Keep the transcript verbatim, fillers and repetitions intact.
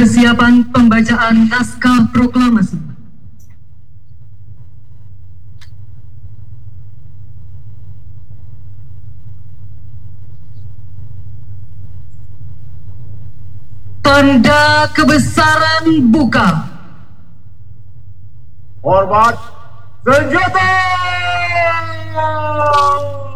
Persiapan pembacaan naskah proklamasi. Tanda kebesaran buka. Hormat senjata!